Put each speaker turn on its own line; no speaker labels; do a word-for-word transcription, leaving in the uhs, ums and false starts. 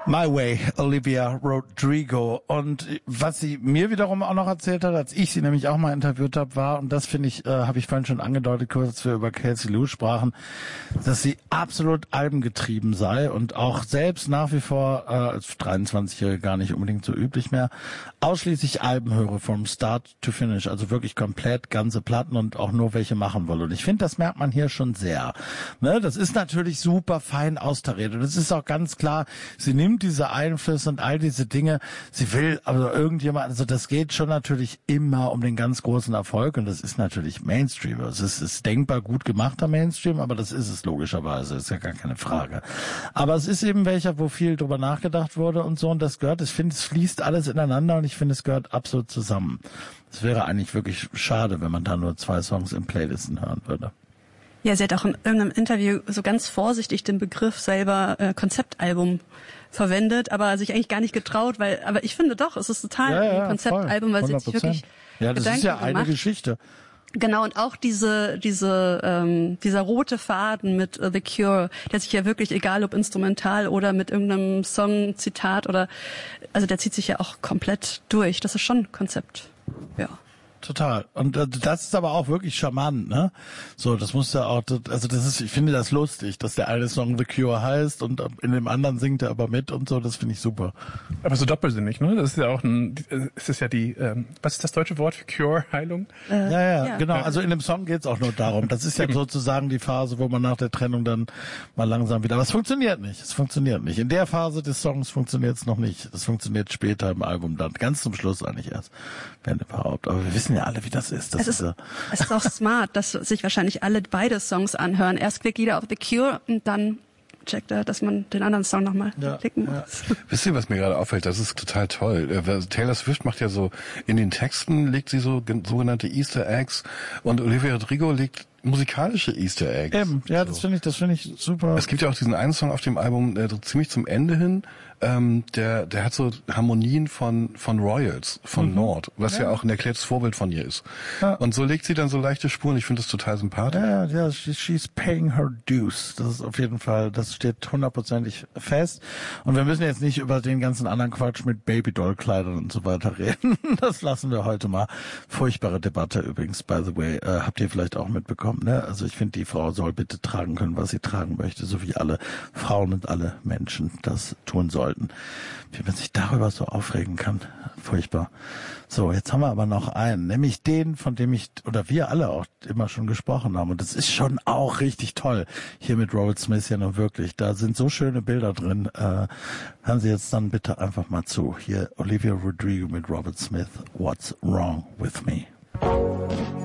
My Way, Olivia Rodrigo. Und was sie mir wiederum auch noch erzählt hat, als ich sie nämlich auch mal interviewt habe, war, und das finde ich, äh, habe ich vorhin schon angedeutet, kurz als wir über Kelsey Lou sprachen, dass sie absolut albengetrieben sei und auch selbst nach wie vor, äh, als dreiundzwanzigjährige gar nicht unbedingt so üblich mehr, ausschließlich Alben höre, from start to finish, also wirklich komplett ganze Platten und auch nur welche machen wolle. Und ich finde, das merkt man hier schon sehr. Ne? Das ist natürlich super fein austariert und es ist auch ganz klar, sie nimmt diese Einflüsse und all diese Dinge, sie will, also irgendjemand, also das geht schon natürlich immer um den ganz großen Erfolg und das ist natürlich Mainstream. Es ist, ist denkbar gut gemachter Mainstream, aber das ist es logischerweise, ist ja gar keine Frage. Aber es ist eben welcher, wo viel drüber nachgedacht wurde und so und das gehört, ich finde, es fließt alles ineinander und ich finde, es gehört absolut zusammen. Es wäre eigentlich wirklich schade, wenn man da nur zwei Songs in Playlisten hören würde.
Ja, sie hat auch in irgendeinem Interview so ganz vorsichtig den Begriff selber äh, Konzeptalbum verwendet, aber sich eigentlich gar nicht getraut, weil, aber ich finde doch, es ist total
ja, ja,
ein Konzeptalbum, weil sie sich wirklich
ja, das
Gedanken
ist ja eine
gemacht.
Geschichte.
Genau, und auch diese, diese, ähm, dieser rote Faden mit uh, The Cure, der sich ja wirklich, egal ob instrumental oder mit irgendeinem Song, Zitat oder, also der zieht sich ja auch komplett durch. Das ist schon Konzept, ja.
Total. Und äh, das ist aber auch wirklich charmant, ne? So, das muss ja auch, also das ist, ich finde das lustig, dass der eine Song The Cure heißt und in dem anderen singt er aber mit und so, das finde ich super.
Aber so doppelsinnig, ne? Das ist ja auch ein, es ist ja die, ähm, was ist das deutsche Wort für Cure, Heilung?
Äh, ja, ja, ja, genau. Also in dem Song geht's auch nur darum. Das ist ja sozusagen die Phase, wo man nach der Trennung dann mal langsam wieder, aber es funktioniert nicht, es funktioniert nicht. In der Phase des Songs funktioniert es noch nicht. Das funktioniert später im Album dann, ganz zum Schluss eigentlich erst, wenn überhaupt. Aber wir wissen ja alle, wie das ist. Das
es, ist
ist,
es ist auch smart, dass sich wahrscheinlich alle beide Songs anhören. Erst klickt jeder auf The Cure und dann checkt er, dass man den anderen Song nochmal ja, klicken muss.
Ja. Wisst ihr, was mir gerade auffällt? Das ist total toll. Taylor Swift macht ja so, in den Texten legt sie so sogenannte Easter Eggs und Olivia Rodrigo legt musikalische Easter Eggs.
Eben, ja, das finde ich, das finde ich super.
Es gibt ja auch diesen einen Song auf dem Album, äh, ziemlich zum Ende hin, ähm, der, der hat so Harmonien von, von Royals, von mhm. Nord, was ja. ja auch ein erklärtes Vorbild von ihr ist. Ja. Und so legt sie dann so leichte Spuren. Ich finde das total sympathisch.
Ja, ja, she's paying her dues. Das ist auf jeden Fall, das steht hundertprozentig fest. Und wir müssen jetzt nicht über den ganzen anderen Quatsch mit Babydoll-Kleidern und so weiter reden. Das lassen wir heute mal. Furchtbare Debatte übrigens, by the way. Äh, habt ihr vielleicht auch mitbekommen, ne? Also ich finde, die Frau soll bitte tragen können, was sie tragen möchte, so wie alle Frauen und alle Menschen das tun sollten. Wie man sich darüber so aufregen kann. Furchtbar. So, jetzt haben wir aber noch einen, nämlich den, von dem ich, oder wir alle auch immer schon gesprochen haben. Und das ist schon auch richtig toll. Hier mit Robert Smith ja noch wirklich. Da sind so schöne Bilder drin. Äh, hören Sie jetzt dann bitte einfach mal zu. Hier Olivia Rodrigo mit Robert Smith. What's Wrong with Me?